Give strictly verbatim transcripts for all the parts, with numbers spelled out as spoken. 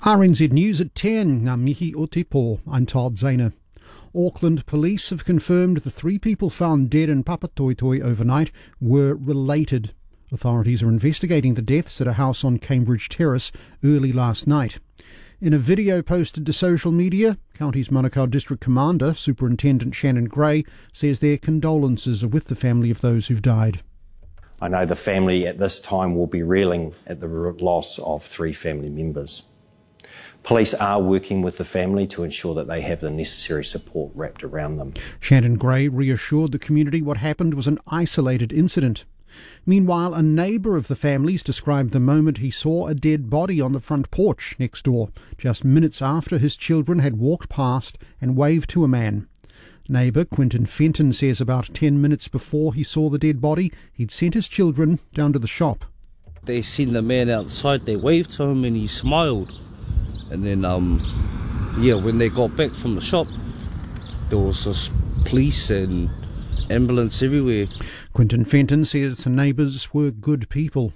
R N Z News at ten. Ngā mihi o te pō. I'm Todd Zahner. Auckland police have confirmed the three people found dead in Papatoetoe overnight were related. Authorities are investigating the deaths at a house on Cambridge Terrace early last night. In a video posted to social media, County's Manukau District Commander, Superintendent Shannon Gray, says their condolences are with the family of those who've died. I know the family at this time will be reeling at the loss of three family members. Police are working with the family to ensure that they have the necessary support wrapped around them. Shannon Gray reassured the community what happened was an isolated incident. Meanwhile, a neighbour of the families described the moment he saw a dead body on the front porch next door, just minutes after his children had walked past and waved to a man. Neighbour Quinton Fenton says about ten minutes before he saw the dead body, he'd sent his children down to the shop. They seen the man outside, they waved to him and he smiled. And then, um, yeah, when they got back from the shop, there was just police and ambulance everywhere. Quinton Fenton says the neighbours were good people.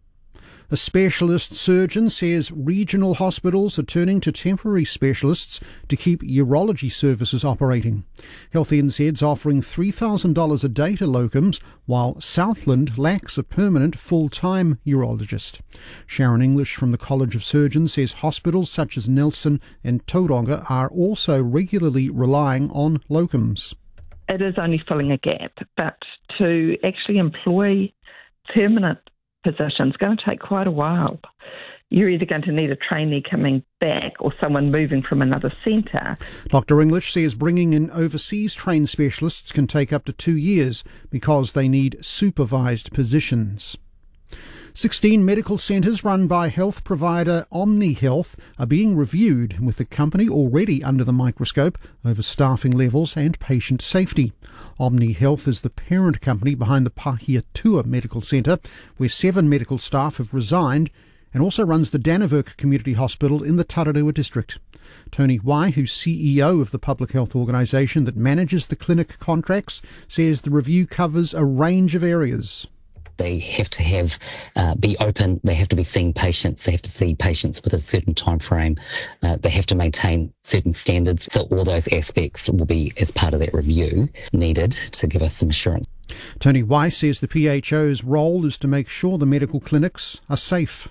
A specialist surgeon says regional hospitals are turning to temporary specialists to keep urology services operating. Health N Z's offering three thousand dollars a day to locums, while Southland lacks a permanent full-time urologist. Sharon English from the College of Surgeons says hospitals such as Nelson and Tauranga are also regularly relying on locums. It is only filling a gap, but to actually employ permanent positions going to take quite a while. You're either going to need a trainee coming back or someone moving from another centre. Doctor English says bringing in overseas trained specialists can take up to two years because they need supervised positions. Sixteen medical centres run by health provider Omni Health are being reviewed, with the company already under the microscope over staffing levels and patient safety. Omni Health is the parent company behind the Pahiatua Medical Centre, where seven medical staff have resigned, and also runs the Dannevirke Community Hospital in the Tararua district. Tony Wai, who's C E O of the public health organisation that manages the clinic contracts, says the review covers a range of areas. They have to have uh, be open. They have to be seeing patients. They have to see patients with a certain time frame. Uh, they have to maintain certain standards. So all those aspects will be, as part of that review, needed to give us some assurance. Tony Weiss says the P H O's role is to make sure the medical clinics are safe.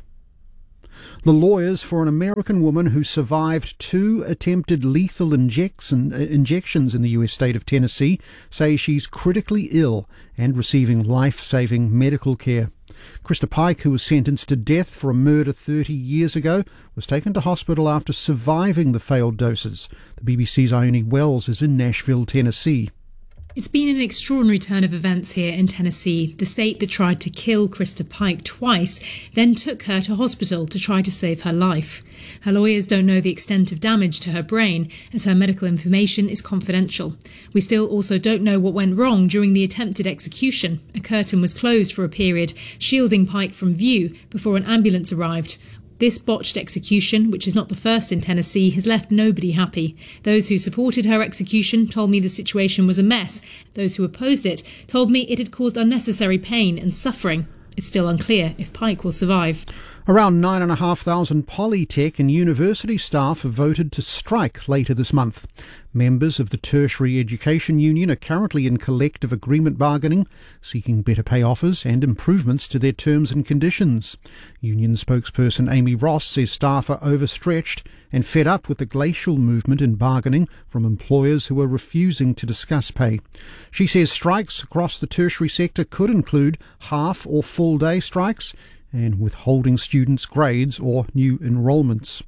The lawyers for an American woman who survived two attempted lethal injection, uh, injections in the U S state of Tennessee say she's critically ill and receiving life-saving medical care. Krista Pike, who was sentenced to death for a murder thirty years ago, was taken to hospital after surviving the failed doses. The B B C's Ione Wells is in Nashville, Tennessee. It's been an extraordinary turn of events here in Tennessee. The state that tried to kill Krista Pike twice then took her to hospital to try to save her life. Her lawyers don't know the extent of damage to her brain, as her medical information is confidential. We still also don't know what went wrong during the attempted execution. A curtain was closed for a period, shielding Pike from view before an ambulance arrived. This botched execution, which is not the first in Tennessee, has left nobody happy. Those who supported her execution told me the situation was a mess. Those who opposed it told me it had caused unnecessary pain and suffering. It's still unclear if Pike will survive. Around nine thousand five hundred Polytech and university staff have voted to strike later this month. Members of the Tertiary Education Union are currently in collective agreement bargaining, seeking better pay offers and improvements to their terms and conditions. Union spokesperson Amy Ross says staff are overstretched and fed up with the glacial movement in bargaining from employers who are refusing to discuss pay. She says strikes across the tertiary sector could include half or full day strikes and withholding students' grades or new enrolments.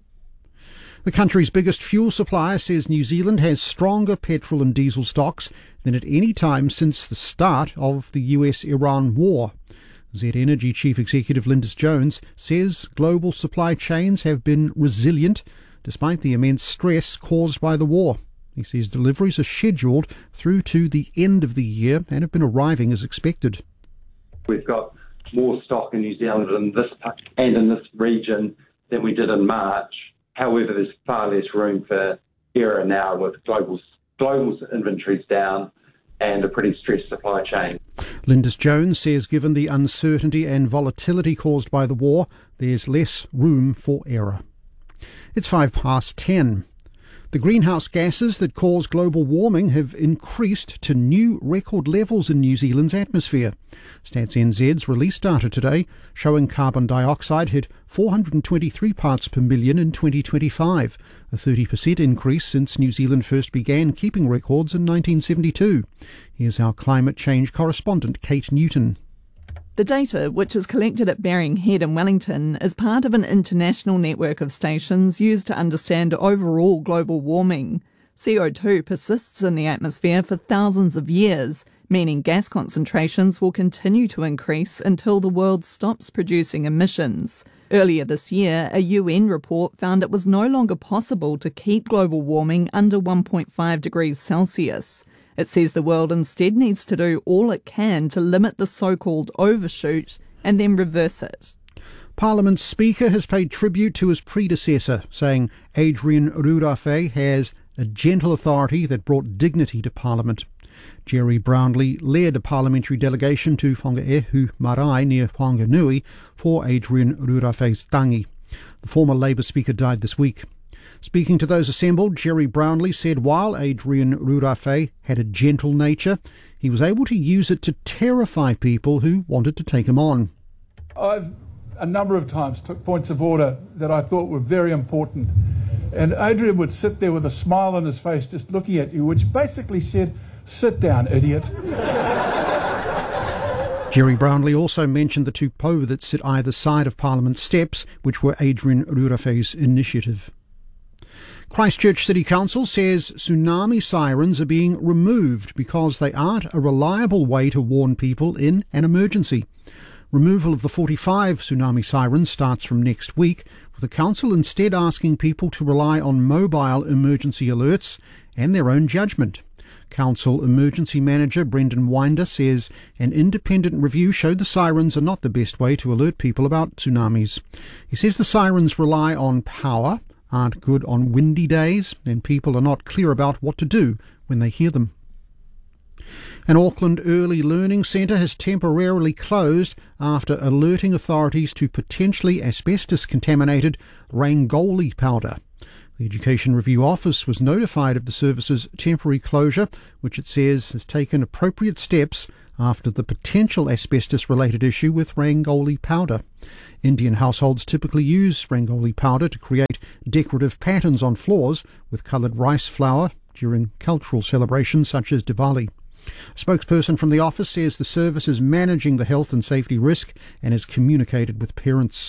The country's biggest fuel supplier says New Zealand has stronger petrol and diesel stocks than at any time since the start of the U S Iran war. Z Energy Chief Executive Lindis Jones says global supply chains have been resilient despite the immense stress caused by the war. He says deliveries are scheduled through to the end of the year and have been arriving as expected. We've got more stock in New Zealand in this part and in this region than we did in March. However, there's far less room for error now with global global inventories down and a pretty stressed supply chain. Lindis Jones says given the uncertainty and volatility caused by the war, there's less room for error. It's five past ten. The greenhouse gases that cause global warming have increased to new record levels in New Zealand's atmosphere. Stats N Z's released data today showing carbon dioxide hit four hundred twenty-three parts per million in twenty twenty-five, a thirty percent increase since New Zealand first began keeping records in nineteen seventy-two. Here's our climate change correspondent, Kate Newton. The data, which is collected at Baring Head in Wellington, is part of an international network of stations used to understand overall global warming. C O two persists in the atmosphere for thousands of years, meaning gas concentrations will continue to increase until the world stops producing emissions. Earlier this year, a U N report found it was no longer possible to keep global warming under one point five degrees Celsius. It says the world instead needs to do all it can to limit the so-called overshoot and then reverse it. Parliament's Speaker has paid tribute to his predecessor, saying Adrian Rurawhei has a gentle authority that brought dignity to Parliament. Jerry Brownlee led a parliamentary delegation to Whangaehu Marae near Whanganui for Adrian Rurawhei's tangi. The former Labour Speaker died this week. Speaking to those assembled, Jerry Brownlee said while Adrian Rurawhei had a gentle nature, he was able to use it to terrify people who wanted to take him on. I've a number of times took points of order that I thought were very important, and Adrian would sit there with a smile on his face just looking at you, which basically said, "Sit down, idiot." Jerry Brownlee also mentioned the two po that sit either side of Parliament steps, which were Adrian Rurawhei's initiative. Christchurch City Council says tsunami sirens are being removed because they aren't a reliable way to warn people in an emergency. Removal of the forty-five tsunami sirens starts from next week, with the council instead asking people to rely on mobile emergency alerts and their own judgment. Council Emergency Manager Brendan Winder says an independent review showed the sirens are not the best way to alert people about tsunamis. He says the sirens rely on power, aren't good on windy days, and people are not clear about what to do when they hear them. An Auckland Early Learning Centre has temporarily closed after alerting authorities to potentially asbestos-contaminated Rangoli powder. The Education Review Office was notified of the service's temporary closure, which it says has taken appropriate steps after the potential asbestos-related issue with Rangoli powder. Indian households typically use Rangoli powder to create decorative patterns on floors with coloured rice flour during cultural celebrations such as Diwali. A spokesperson from the office says the service is managing the health and safety risk and has communicated with parents.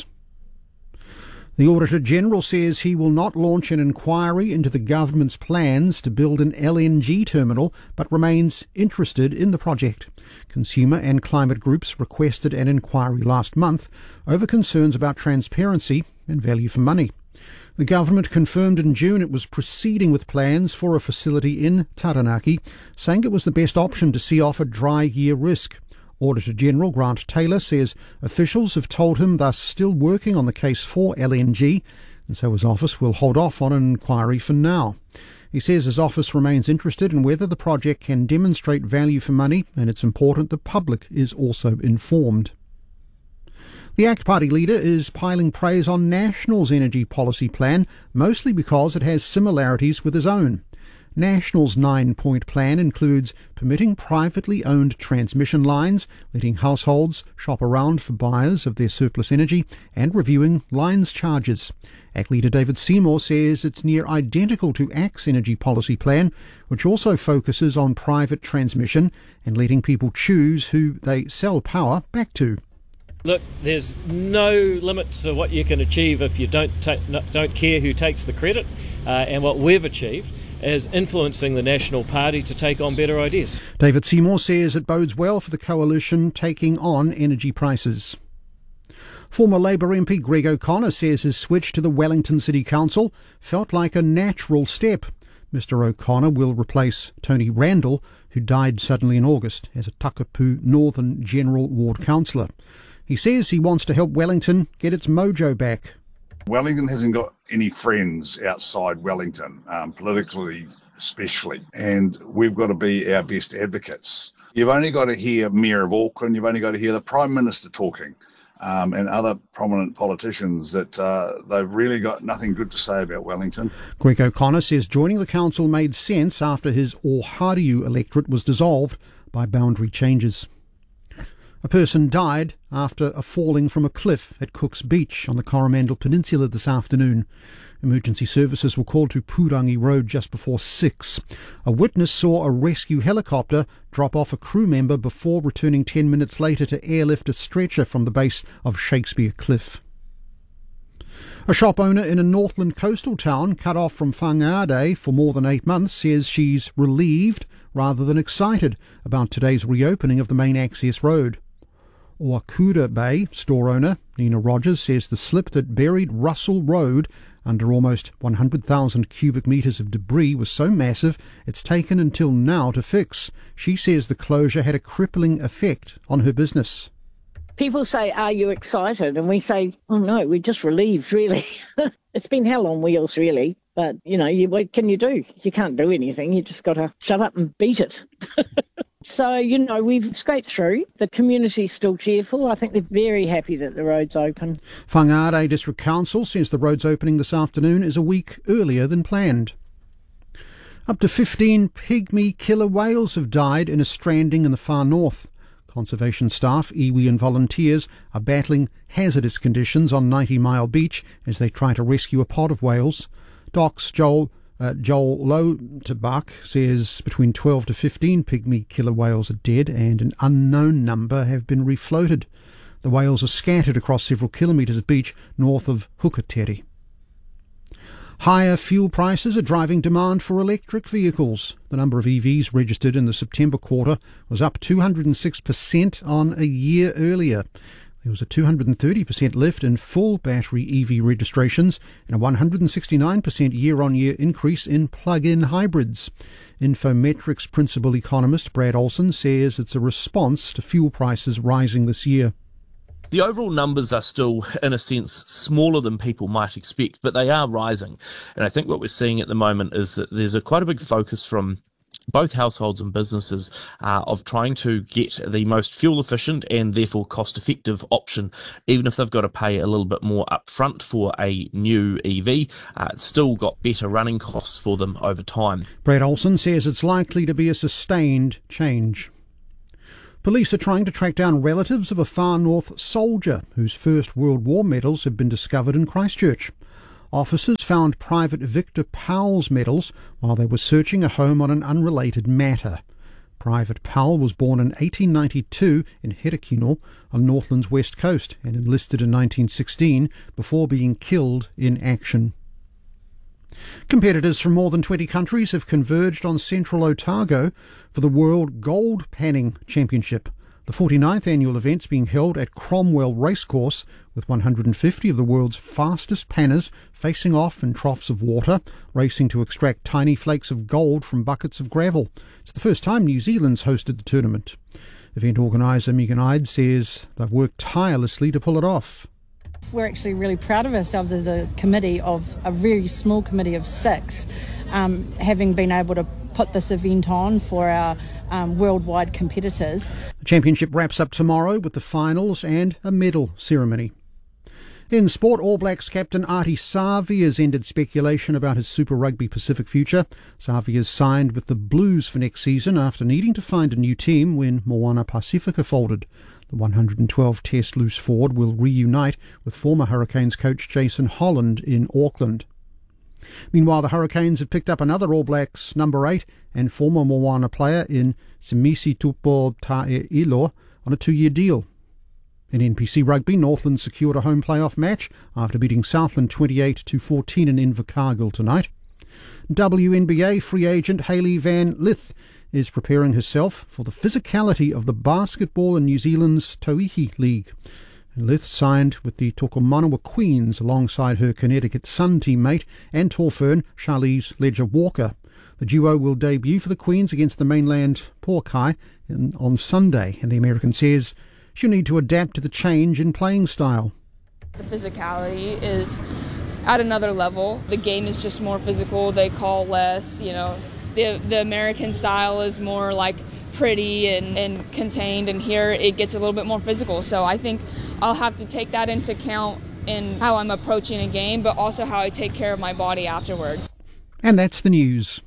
The Auditor-General says he will not launch an inquiry into the government's plans to build an L N G terminal, but remains interested in the project. Consumer and climate groups requested an inquiry last month over concerns about transparency and value for money. The government confirmed in June it was proceeding with plans for a facility in Taranaki, saying it was the best option to see off a dry year risk. Auditor-General Grant Taylor says officials have told him they're still working on the case for L N G, and so his office will hold off on an inquiry for now. He says his office remains interested in whether the project can demonstrate value for money, and it's important the public is also informed. The ACT Party leader is piling praise on National's energy policy plan, mostly because it has similarities with his own. National's nine-point plan includes permitting privately owned transmission lines, letting households shop around for buyers of their surplus energy, and reviewing lines charges. A C T leader David Seymour says it's near identical to A C T's energy policy plan, which also focuses on private transmission and letting people choose who they sell power back to. Look, there's no limit to what you can achieve if you don't ta- don't care who takes the credit, uh, and what we've achieved is influencing the National Party to take on better ideas. David Seymour says it bodes well for the coalition taking on energy prices. Former Labour M P Greg O'Connor says his switch to the Wellington City Council felt like a natural step. Mister O'Connor will replace Tony Randall, who died suddenly in August as a Takapū Northern General Ward Councillor. He says he wants to help Wellington get its mojo back. Wellington hasn't got any friends outside Wellington, um, politically especially, and we've got to be our best advocates. You've only got to hear Mayor of Auckland, you've only got to hear the Prime Minister talking. um, and other prominent politicians that uh, they've really got nothing good to say about Wellington. Greg O'Connor says joining the council made sense after his Ohariu electorate was dissolved by boundary changes. A person died after a falling from a cliff at Cook's Beach on the Coromandel Peninsula this afternoon. Emergency services were called to Purangi Road just before six. A witness saw a rescue helicopter drop off a crew member before returning ten minutes later to airlift a stretcher from the base of Shakespeare Cliff. A shop owner in a Northland coastal town cut off from Whangarei for more than eight months says she's relieved rather than excited about today's reopening of the main access road. Oakura Bay store owner Nina Rogers says the slip that buried Russell Road under almost one hundred thousand cubic metres of debris was so massive it's taken until now to fix. She says the closure had a crippling effect on her business. People say, are you excited? And we say, oh no, we're just relieved, really. It's been hell on wheels, really. But, you know, you, what can you do? You can't do anything. You just got to shut up and beat it. So, you know, we've scraped through. The community's still cheerful. I think they're very happy that the road's open. Whangarei District Council says the road's opening this afternoon is a week earlier than planned. Up to fifteen pygmy killer whales have died in a stranding in the far north. Conservation staff, iwi and volunteers are battling hazardous conditions on ninety mile Beach as they try to rescue a pod of whales. Doc's Joel Uh, Joel Lauterbach says between twelve to fifteen pygmy killer whales are dead and an unknown number have been refloated. The whales are scattered across several kilometres of beach north of Hukateri. Higher fuel prices are driving demand for electric vehicles. The number of E Vs registered in the September quarter was up two hundred six percent on a year earlier. There was a two hundred thirty percent lift in full battery E V registrations and a one hundred sixty-nine percent year-on-year increase in plug-in hybrids. Infometrics principal economist Brad Olson says it's a response to fuel prices rising this year. The overall numbers are still, in a sense, smaller than people might expect, but they are rising. And I think what we're seeing at the moment is that there's a quite a big focus from both households and businesses uh, of trying to get the most fuel efficient and therefore cost effective option. Even if they've got to pay a little bit more upfront for a new E V, uh, it's still got better running costs for them over time. Brad Olson says it's likely to be a sustained change. Police are trying to track down relatives of a far north soldier whose First World War medals have been discovered in Christchurch. Officers found Private Victor Powell's medals while they were searching a home on an unrelated matter. Private Powell was born in eighteen ninety-two in Herekino on Northland's west coast and enlisted in nineteen sixteen before being killed in action. Competitors from more than twenty countries have converged on Central Otago for the World Gold Panning Championship. The forty-ninth annual event's being held at Cromwell Racecourse, with one hundred fifty of the world's fastest panners facing off in troughs of water, racing to extract tiny flakes of gold from buckets of gravel. It's the first time New Zealand's hosted the tournament. Event organiser Megan Ide says they've worked tirelessly to pull it off. We're actually really proud of ourselves as a committee of a very small committee of six, um, having been able to put this event on for our um, worldwide competitors. The championship wraps up tomorrow with the finals and a medal ceremony. In sport, All Blacks captain Ardie Savea has ended speculation about his Super Rugby Pacific future. Savea has signed with the Blues for next season after needing to find a new team when Moana Pacifica folded. The one hundred twelve Test loose forward will reunite with former Hurricanes coach Jason Holland in Auckland. Meanwhile, the Hurricanes have picked up another All Blacks number eight and former Moana player in Semisi Tupo Taeilo on a two-year deal. In N P C Rugby, Northland secured a home playoff match after beating Southland twenty-eight to fourteen in Invercargill tonight. W N B A free agent Hayley Van Lith is preparing herself for the physicality of the basketball in New Zealand's Tauihi League. Lith signed with the Tokomanawa Queens alongside her Connecticut Sun teammate and Torfern Charlize Ledger-Walker. The duo will debut for the Queens against the mainland Poakai on Sunday, and the American says she'll need to adapt to the change in playing style. The physicality is at another level. The game is just more physical. They call less, you know. The, the American style is more like pretty and, and contained, and here it gets a little bit more physical. So I think I'll have to take that into account in how I'm approaching a game, but also how I take care of my body afterwards. And that's the news.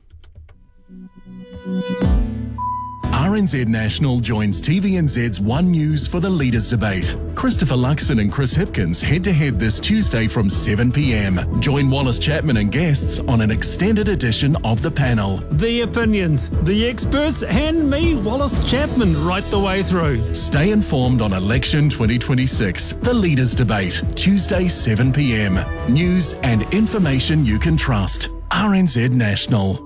R N Z National joins T V N Z's One News for the Leaders Debate. Christopher Luxon and Chris Hipkins head-to-head this Tuesday from seven p m. Join Wallace Chapman and guests on an extended edition of the panel. The opinions, the experts, and me, Wallace Chapman, right the way through. Stay informed on Election twenty twenty-six, the Leaders Debate, Tuesday seven p m. News and information you can trust. R N Z National.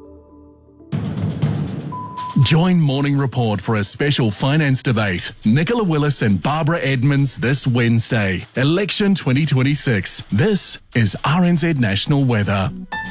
Join Morning Report for a special finance debate. Nicola Willis and Barbara Edmonds this Wednesday. Election twenty twenty-six. This is R N Z National Weather.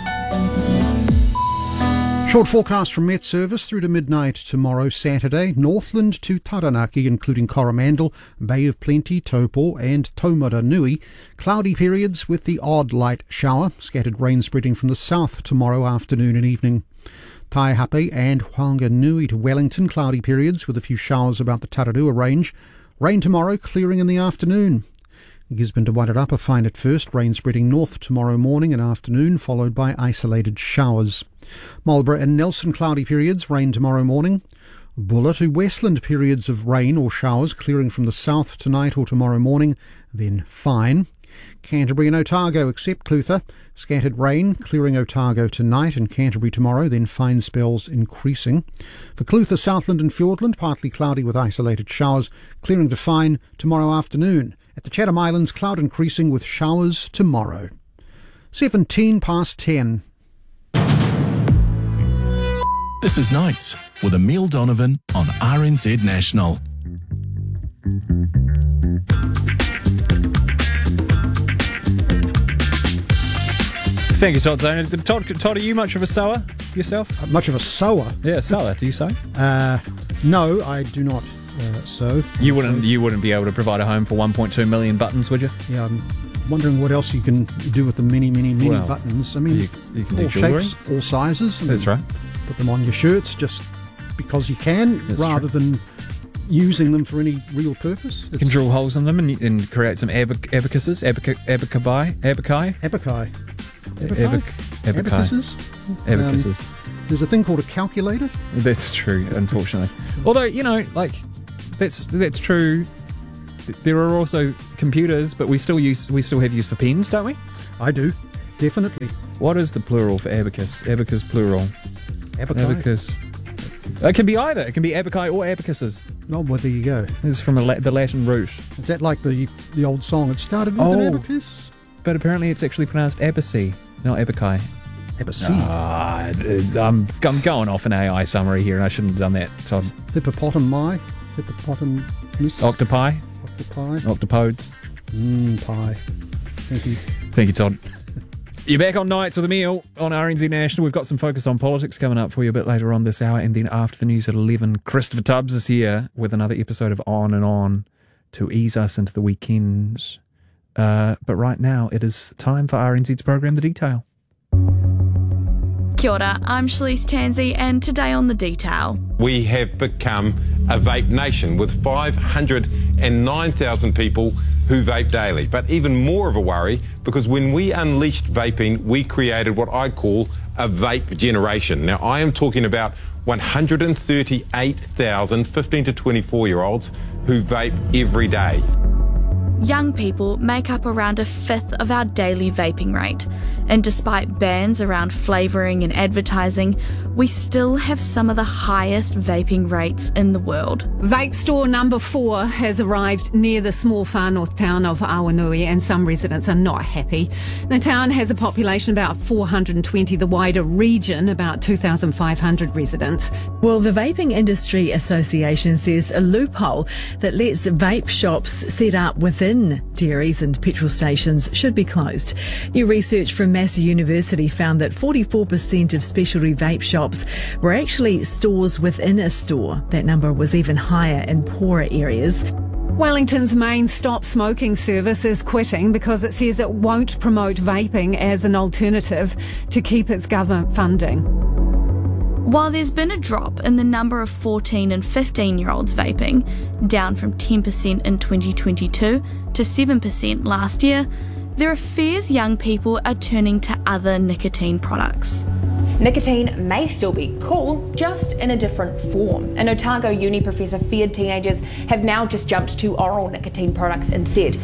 Short forecast from Met Service through to midnight tomorrow, Saturday. Northland to Taranaki, including Coromandel, Bay of Plenty, Taupo and Taumaranui. Cloudy periods with the odd light shower. Scattered rain spreading from the south tomorrow afternoon and evening. Taihape and Whanganui to Wellington, cloudy periods with a few showers about the Tararua range. Rain tomorrow, clearing in the afternoon. Gisborne to Wairarapa, fine at first, rain spreading north tomorrow morning and afternoon, followed by isolated showers. Marlborough and Nelson, cloudy periods, rain tomorrow morning. Bulla to Westland, periods of rain or showers, clearing from the south tonight or tomorrow morning, then fine. Canterbury and Otago, except Clutha, scattered rain, clearing Otago tonight and Canterbury tomorrow, then fine spells increasing. For Clutha, Southland and Fiordland, partly cloudy with isolated showers, clearing to fine tomorrow afternoon. At the Chatham Islands, cloud increasing with showers tomorrow. seventeen past ten. This is Nights with Emile Donovan on R N Z National. Thank you, Todd Zane. Todd, Todd, are you much of a sower yourself? Uh, much of a sower? Yeah, sower. Do you sow? Uh, no, I do not uh, sow. You wouldn't. You wouldn't be able to provide a home for one point two million buttons, would you? Yeah, I'm wondering what else you can do with the many, many, many well, buttons. I mean, you, you can all do jewellery. shapes, all sizes. That's right. Put them on your shirts just because you can, That's rather true. than using them for any real purpose. You can drill holes in them and, and create some abac- abacuses, abac- abacabi, abaci. Abaci. Abac- abaci. Abacuses. Abacuses. Um, there's a thing called a calculator. That's true, unfortunately. Although, you know, like, that's that's true. There are also computers, but we still use we still have use for pens, don't we? I do, definitely. What is the plural for abacus? Abacus plural. Abaci. Abacus. It can be either. It can be abaci or abacuses. Oh, well, there you go. It's from a La- the Latin root. Is that like the the old song? It started with Oh. an abacus. But apparently it's actually pronounced abaci, not abaci. Abaci. Ah, it's- I'm, I'm going off an A I summary here, and I shouldn't have done that, Todd. Hippopotami. Hippopotamus. Octopi. Octopi. Octopodes. Mmm, pie. Thank you. Thank you, Todd. You're back on Nights with Emile on R N Z National. We've got some focus on politics coming up for you a bit later on this hour, and then after the news at eleven, Christopher Tubbs is here with another episode of On and On to ease us into the weekends. Uh, but right now, it is time for R N Z's program, The Detail. Kia ora, I'm Shalise Tansey, and today on The Detail. We have become a vape nation with five hundred nine thousand people who vape daily. But even more of a worry, because when we unleashed vaping, we created what I call a vape generation. Now, I am talking about one hundred thirty-eight thousand fifteen to twenty-four year olds who vape every day. Young people make up around a fifth of our daily vaping rate, and despite bans around flavouring and advertising, we still have some of the highest vaping rates in the world. Vape store number four has arrived near the small far north town of Awanui, and some residents are not happy. The town has a population about four hundred twenty, the wider region about two thousand five hundred residents. Well, the Vaping Industry Association says a loophole that lets vape shops set up within dairies and petrol stations should be closed. New research from Massey University found that forty-four percent of specialty vape shops were actually stores within a store. That number was even higher in poorer areas. Wellington's main stop smoking service is quitting because it says it won't promote vaping as an alternative to keep its government funding. While there's been a drop in the number of fourteen and fifteen year olds vaping, down from ten percent in twenty twenty-two to seven percent last year, there are fears young people are turning to other nicotine products. Nicotine may still be cool, just in a different form. An Otago uni professor feared teenagers have now just jumped to oral nicotine products instead.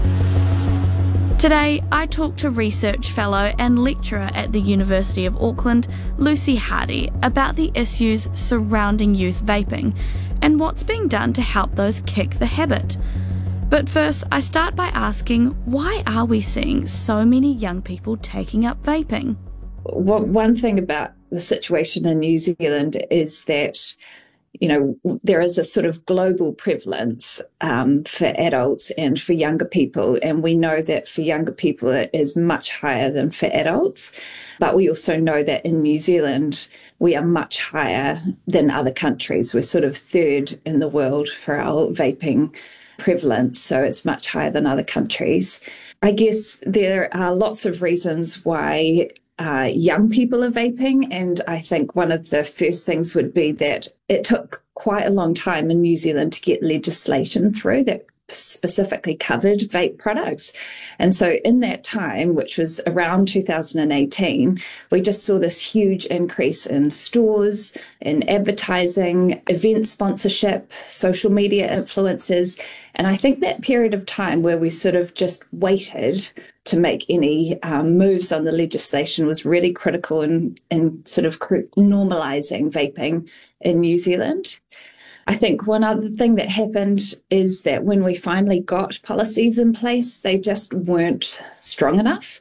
Today, I talked to research fellow and lecturer at the University of Auckland, Lucy Hardy, about the issues surrounding youth vaping and what's being done to help those kick the habit. But first, I start by asking, why are we seeing so many young people taking up vaping? Well, one thing about the situation in New Zealand is that, you know, there is a sort of global prevalence um, for adults and for younger people. And we know that for younger people, it is much higher than for adults. But we also know that in New Zealand, we are much higher than other countries. We're sort of third in the world for our vaping prevalence. So it's much higher than other countries. I guess there are lots of reasons why Uh, young people are vaping, and I think one of the first things would be that it took quite a long time in New Zealand to get legislation through that specifically covered vape products. And so in that time, which was around two thousand eighteen, we just saw this huge increase in stores, in advertising, event sponsorship, social media influencers. And I think that period of time where we sort of just waited to make any um, moves on the legislation was really critical in, in sort of normalising vaping in New Zealand. I think one other thing that happened is that when we finally got policies in place, they just weren't strong enough.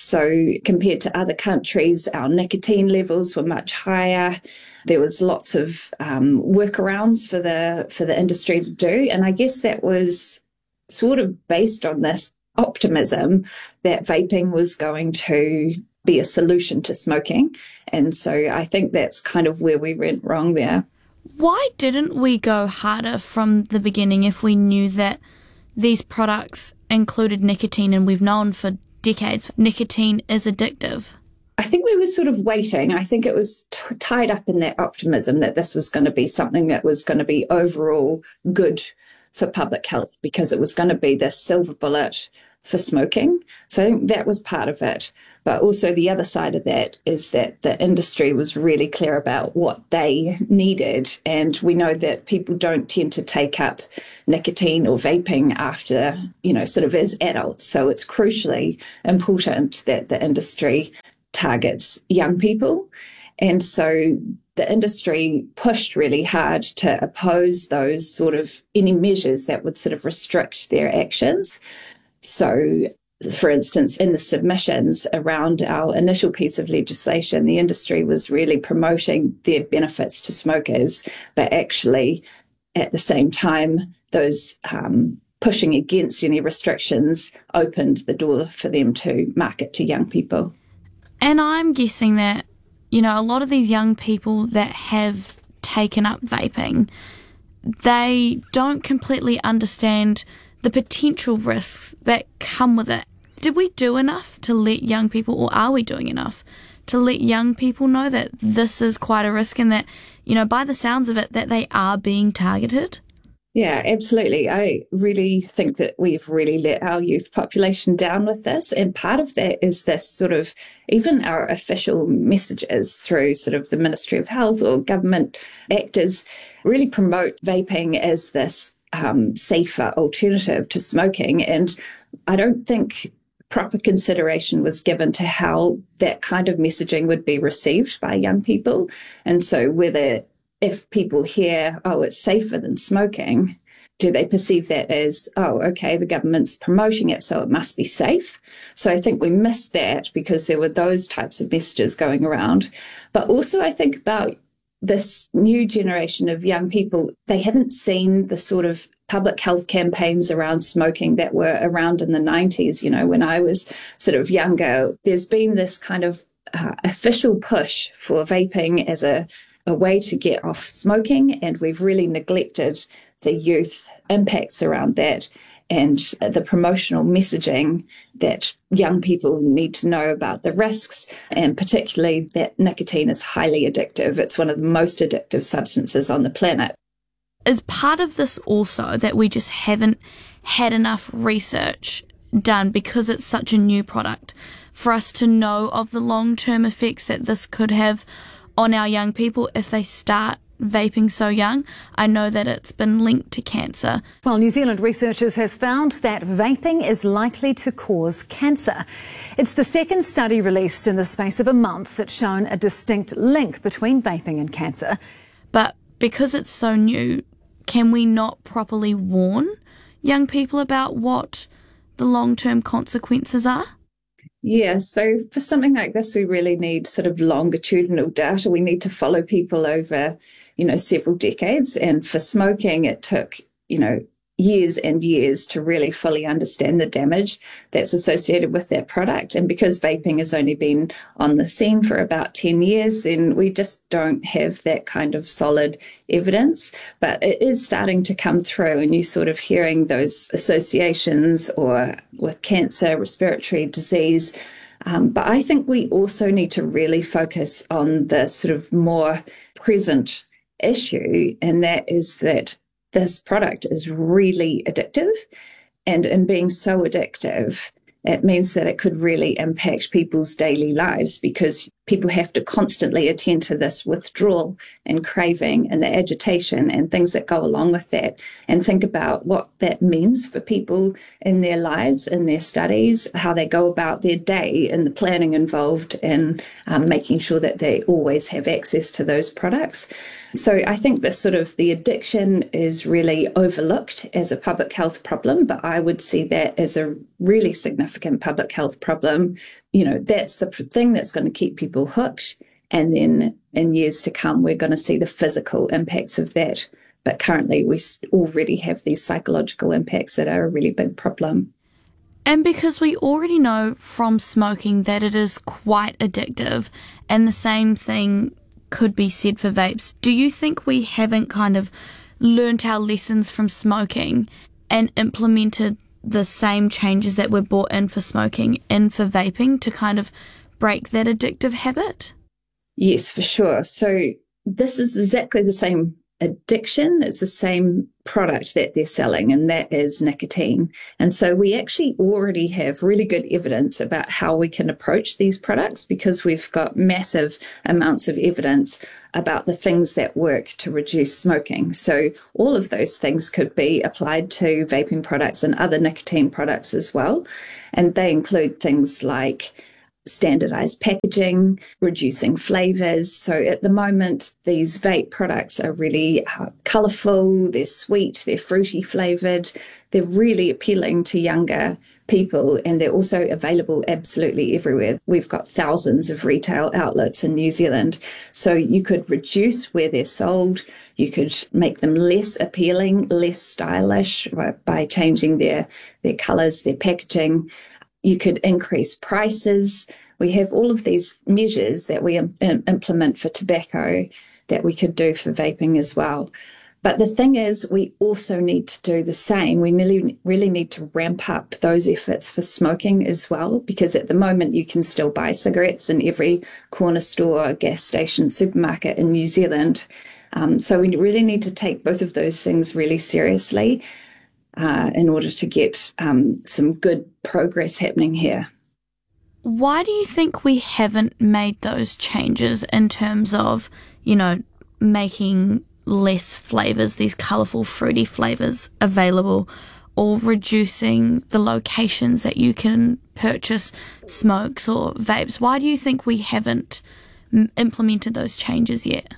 So compared to other countries, our nicotine levels were much higher. There was lots of um, workarounds for the for the industry to do. And I guess that was sort of based on this optimism that vaping was going to be a solution to smoking. And so I think that's kind of where we went wrong there. Why didn't we go harder from the beginning if we knew that these products included nicotine and we've known for decades nicotine is addictive? I think we were sort of waiting. I think it was t- tied up in that optimism that this was going to be something that was going to be overall good for public health because it was going to be this silver bullet for smoking. So I think that was part of it. But also the other side of that is that the industry was really clear about what they needed. And we know that people don't tend to take up nicotine or vaping after, you know, sort of as adults. So it's crucially important that the industry targets young people. And so the industry pushed really hard to oppose those sort of any measures that would sort of restrict their actions. So, for instance, in the submissions around our initial piece of legislation, the industry was really promoting their benefits to smokers, but actually at the same time, those um, pushing against any restrictions opened the door for them to market to young people. And I'm guessing that, you know, a lot of these young people that have taken up vaping, they don't completely understand the potential risks that come with it. Did we do enough to let young people, or are we doing enough to let young people know that this is quite a risk and that, you know, by the sounds of it, that they are being targeted? Yeah, absolutely. I really think that we've really let our youth population down with this. And part of that is this sort of, even our official messages through sort of the Ministry of Health or government actors really promote vaping as this um, safer alternative to smoking. And I don't think proper consideration was given to how that kind of messaging would be received by young people. And so whether if people hear, oh, it's safer than smoking, do they perceive that as, oh, okay, the government's promoting it, so it must be safe? So I think we missed that because there were those types of messages going around. But also I think about this new generation of young people, they haven't seen the sort of public health campaigns around smoking that were around in the nineties, you know, when I was sort of younger. There's been this kind of uh, official push for vaping as a, a way to get off smoking, and we've really neglected the youth impacts around that. and the promotional messaging that young people need to know about the risks, and particularly that nicotine is highly addictive. It's one of the most addictive substances on the planet. Is part of this also that we just haven't had enough research done because it's such a new product for us to know of the long-term effects that this could have on our young people if they start vaping so young? I know that it's been linked to cancer. Well, New Zealand researchers has found that vaping is likely to cause cancer. It's the second study released in the space of a month that's shown a distinct link between vaping and cancer. But because it's so new, can we not properly warn young people about what the long-term consequences are? Yeah, so for something like this, we really need sort of longitudinal data. We need to follow people over, you know, several decades. And for smoking, it took, you know, years and years to really fully understand the damage that's associated with that product. And because vaping has only been on the scene for about ten years, then we just don't have that kind of solid evidence. But it is starting to come through, and you're sort of hearing those associations or with cancer, respiratory disease. Um, but I think we also need to really focus on the sort of more present issue, and that is that this product is really addictive, and in being so addictive, it means that it could really impact people's daily lives, because people have to constantly attend to this withdrawal and craving and the agitation and things that go along with that, and think about what that means for people in their lives, in their studies, how they go about their day, and the planning involved in um, making sure that they always have access to those products. So I think this sort of the addiction is really overlooked as a public health problem, but I would see that as a really significant public health problem. You know, that's the thing that's going to keep people hooked. And then in years to come, we're going to see the physical impacts of that. But currently, we already have these psychological impacts that are a really big problem. And because we already know from smoking that it is quite addictive, and the same thing could be said for vapes, do you think we haven't kind of learnt our lessons from smoking and implemented the same changes that were brought in for smoking in for vaping to kind of break that addictive habit? Yes, for sure. So this is exactly the same addiction. It's the same product that they're selling, and that is nicotine. And so we actually already have really good evidence about how we can approach these products, because we've got massive amounts of evidence about the things that work to reduce smoking. So all of those things could be applied to vaping products and other nicotine products as well. And they include things like standardized packaging, reducing flavors. So at the moment, these vape products are really uh, colorful, they're sweet, they're fruity flavored, they're really appealing to younger people, and they're also available absolutely everywhere. We've got thousands of retail outlets in New Zealand. So you could reduce where they're sold, you could make them less appealing, less stylish by changing their, their colors, their packaging. You could increase prices. We have all of these measures that we im- implement for tobacco that we could do for vaping as well. But the thing is, we also need to do the same. We really, really need to ramp up those efforts for smoking as well, because at the moment you can still buy cigarettes in every corner store, gas station, supermarket in New Zealand. Um, so we really need to take both of those things really seriously Uh, in order to get um, some good progress happening here. Why do you think we haven't made those changes in terms of, you know, making less flavours, these colourful, fruity flavours available, or reducing the locations that you can purchase smokes or vapes? Why do you think we haven't m- implemented those changes yet?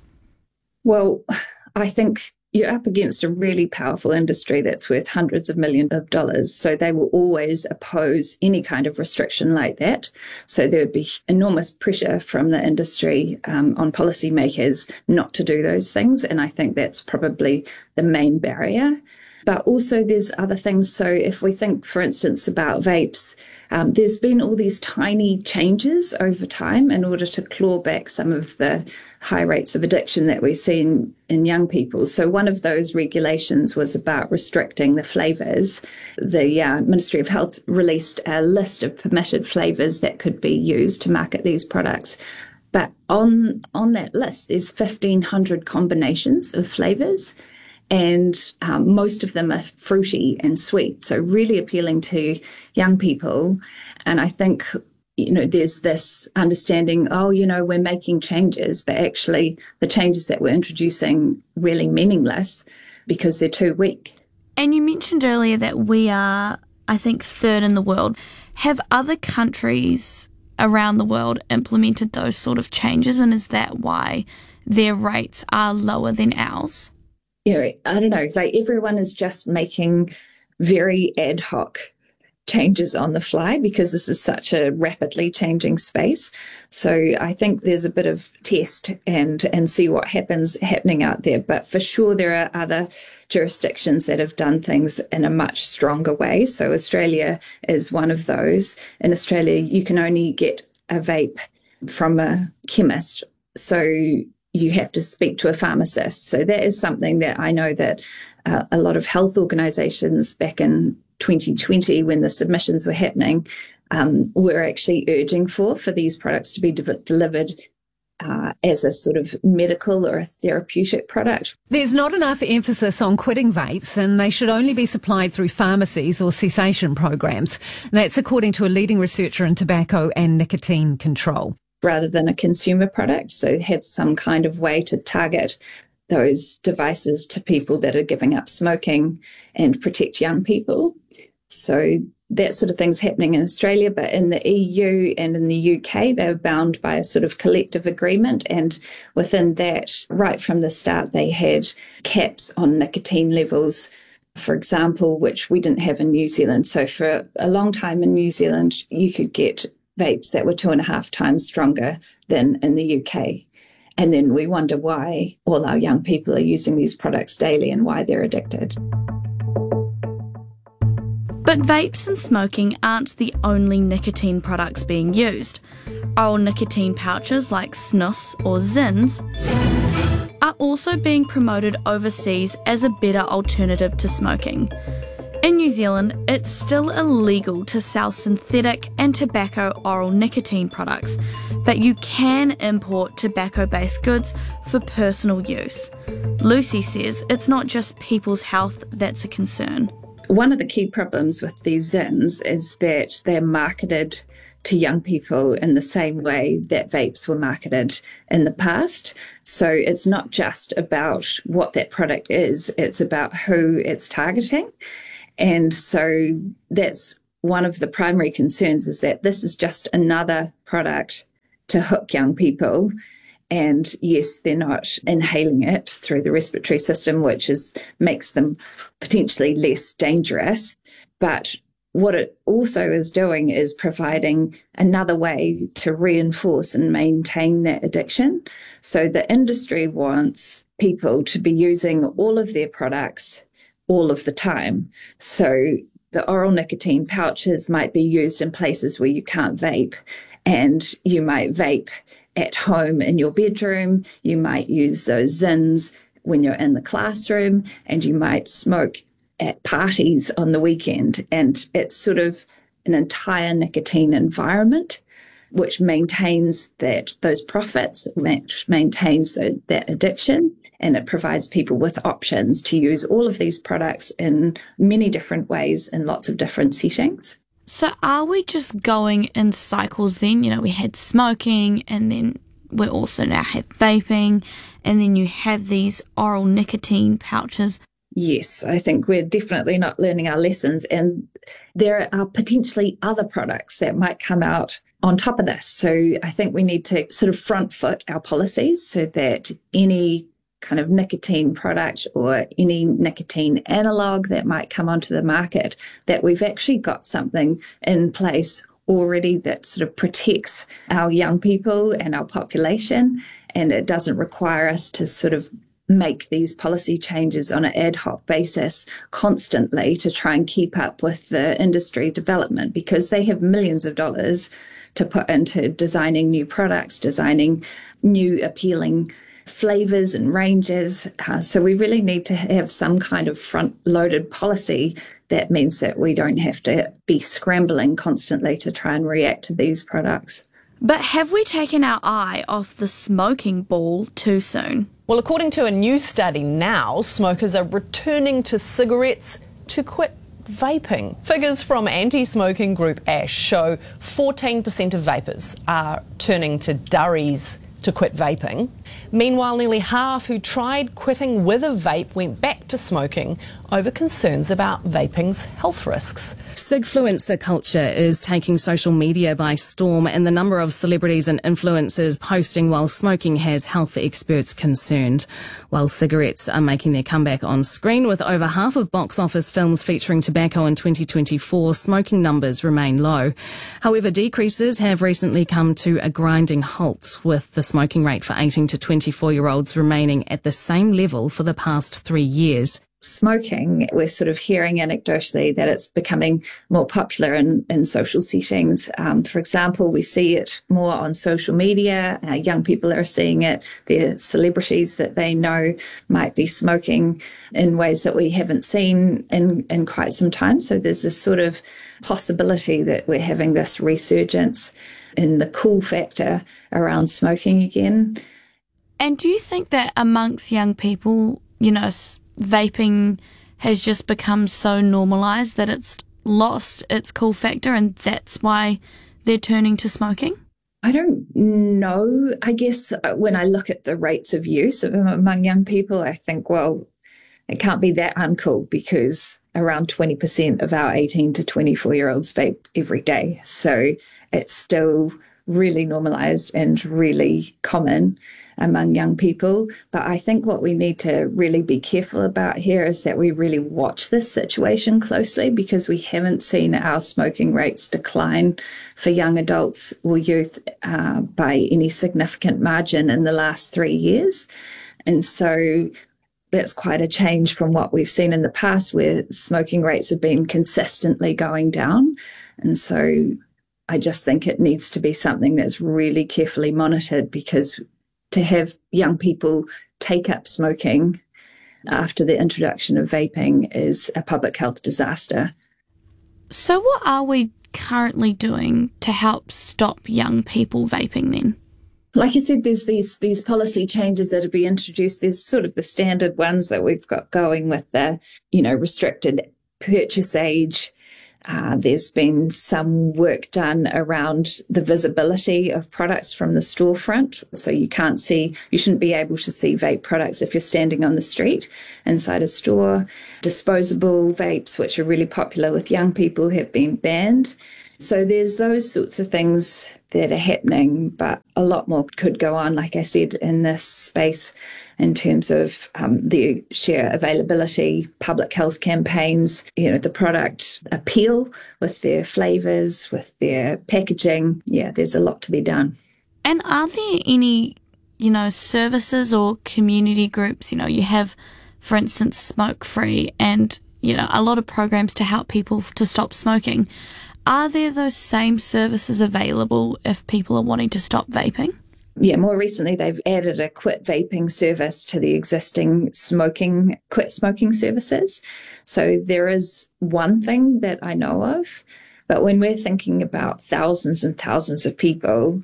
Well, I think you're up against a really powerful industry that's worth hundreds of millions of dollars. So they will always oppose any kind of restriction like that. So there would be enormous pressure from the industry um, on policymakers not to do those things. And I think that's probably the main barrier. But also there's other things. So if we think, for instance, about vapes, Um, there's been all these tiny changes over time in order to claw back some of the high rates of addiction that we see in, in young people. So one of those regulations was about restricting the flavours. The uh, Ministry of Health released a list of permitted flavours that could be used to market these products. But on on that list, there's fifteen hundred combinations of flavours, and um, most of them are fruity and sweet, so really appealing to young people. And I think, you know, there's this understanding, oh, you know, we're making changes, but actually the changes that we're introducing really meaningless because they're too weak. And you mentioned earlier that we are, I think, third in the world. Have other countries around the world implemented those sort of changes, and is that why their rates are lower than ours? You know, I don't know, like everyone is just making very ad hoc changes on the fly because this is such a rapidly changing space. So I think there's a bit of test and and see what happens happening out there. But for sure, there are other jurisdictions that have done things in a much stronger way. So Australia is one of those. In Australia, you can only get a vape from a chemist. So you have to speak to a pharmacist. So that is something that I know that uh, a lot of health organisations back in twenty twenty, when the submissions were happening, um, were actually urging for, for these products to be de- delivered uh, as a sort of medical or a therapeutic product. There's not enough emphasis on quitting vapes, and they should only be supplied through pharmacies or cessation programs. That's according to a leading researcher in tobacco and nicotine control. Rather than a consumer product, so have some kind of way to target those devices to people that are giving up smoking and protect young people. So that sort of thing's happening in Australia, but in the E U and in the U K, they're bound by a sort of collective agreement. And within that, right from the start, they had caps on nicotine levels, for example, which we didn't have in New Zealand. So for a long time in New Zealand, you could get vapes that were two and a half times stronger than in the U K. And then we wonder why all our young people are using these products daily and why they're addicted. But vapes and smoking aren't the only nicotine products being used. Oral nicotine pouches like snus or Zins are also being promoted overseas as a better alternative to smoking. In New Zealand, it's still illegal to sell synthetic and tobacco oral nicotine products, but you can import tobacco-based goods for personal use. Lucy says it's not just people's health that's a concern. One of the key problems with these Zins is that they're marketed to young people in the same way that vapes were marketed in the past. So it's not just about what that product is, it's about who it's targeting. And so that's one of the primary concerns, is that this is just another product to hook young people. And yes, they're not inhaling it through the respiratory system, which is makes them potentially less dangerous. But what it also is doing is providing another way to reinforce and maintain that addiction. So the industry wants people to be using all of their products all of the time. So the oral nicotine pouches might be used in places where you can't vape, and you might vape at home in your bedroom. You might use those Zins when you're in the classroom, and you might smoke at parties on the weekend. And it's sort of an entire nicotine environment which maintains that those profits, which maintains the, that addiction, and it provides people with options to use all of these products in many different ways in lots of different settings. So are we just going in cycles then? You know, we had smoking, and then we also now have vaping, and then you have these oral nicotine pouches. Yes, I think we're definitely not learning our lessons, and there are potentially other products that might come out on top of this. So I think we need to sort of front foot our policies so that any kind of nicotine product or any nicotine analog that might come onto the market, that we've actually got something in place already that sort of protects our young people and our population, and it doesn't require us to sort of make these policy changes on an ad hoc basis constantly to try and keep up with the industry development, because they have millions of dollars to put into designing new products, designing new appealing flavours and ranges. Uh, so we really need to have some kind of front-loaded policy that means that we don't have to be scrambling constantly to try and react to these products. But have we taken our eye off the smoking ball too soon? Well, according to a new study now, smokers are returning to cigarettes to quit vaping. Figures from anti-smoking group ASH show fourteen percent of vapers are turning to durries to quit vaping. Meanwhile, nearly half who tried quitting with a vape went back to smoking over concerns about vaping's health risks. Sigfluencer culture is taking social media by storm, and the number of celebrities and influencers posting while smoking has health experts concerned. While cigarettes are making their comeback on screen, with over half of box office films featuring tobacco in twenty twenty-four, smoking numbers remain low. However, decreases have recently come to a grinding halt, with the smoking rate for eighteen to twenty-four-year-olds remaining at the same level for the past three years. Smoking, we're sort of hearing anecdotally that it's becoming more popular in, in social settings. Um, for example, we see it more on social media. Uh, young people are seeing it. Their celebrities that they know might be smoking in ways that we haven't seen in, in quite some time. So there's this sort of possibility that we're having this resurgence in the cool factor around smoking again. And do you think that amongst young people, you know, vaping has just become so normalised that it's lost its cool factor and that's why they're turning to smoking? I don't know. I guess when I look at the rates of use among young people, I think, well, it can't be that uncool because around twenty percent of our eighteen to twenty-four-year-olds vape every day. So it's still really normalised and really common among young people. But I think what we need to really be careful about here is that we really watch this situation closely, because we haven't seen our smoking rates decline for young adults or youth uh, by any significant margin in the last three years. And so that's quite a change from what we've seen in the past, where smoking rates have been consistently going down. And so I just think it needs to be something that's really carefully monitored, because to have young people take up smoking after the introduction of vaping is a public health disaster. So what are we currently doing to help stop young people vaping then? Like I said, there's these these policy changes that have been introduced. There's sort of the standard ones that we've got going with the, you know, restricted purchase age. Uh, there's been some work done around the visibility of products from the storefront. So you can't see, you shouldn't be able to see vape products if you're standing on the street inside a store. Disposable vapes, which are really popular with young people, have been banned. So there's those sorts of things that are happening, but a lot more could go on, like I said, in this space in terms of um, the share availability, public health campaigns, you know, the product appeal with their flavours, with their packaging. Yeah, there's a lot to be done. And are there any, you know, services or community groups? You know, you have, for instance, Smoke Free and, you know, a lot of programs to help people to stop smoking. Are there those same services available if people are wanting to stop vaping? Yeah, more recently they've added a quit vaping service to the existing smoking quit smoking services. So there is one thing that I know of, but when we're thinking about thousands and thousands of people,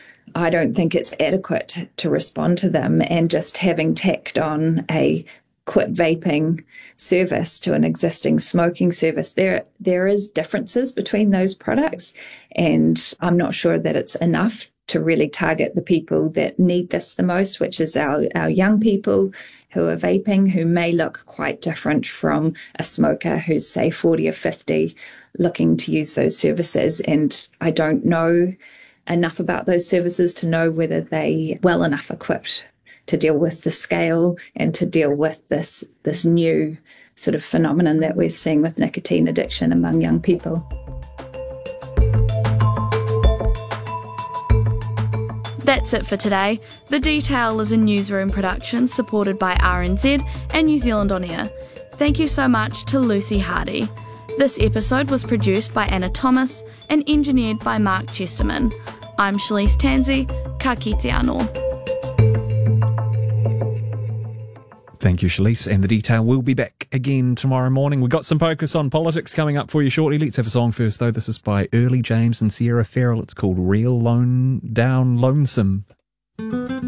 I don't think it's adequate to respond to them. And just having tacked on a quit vaping service to an existing smoking service, there there is differences between those products, and I'm not sure that it's enough to really target the people that need this the most, which is our, our young people who are vaping, who may look quite different from a smoker who's, say, forty or fifty, looking to use those services. And I don't know enough about those services to know whether they well enough equipped to deal with the scale and to deal with this this new sort of phenomenon that we're seeing with nicotine addiction among young people. That's it for today. The Detail is a newsroom production supported by R N Z and New Zealand On Air. Thank you so much to Lucy Hardy. This episode was produced by Anna Thomas and engineered by Mark Chesterman. I'm Shalise Tansey. Ka kite anō. Thank you, Shalise. And The Detail will be back again tomorrow morning. We've got some focus on politics coming up for you shortly. Let's have a song first, though. This is by Early James and Sierra Farrell. It's called Real Lone Down Lonesome.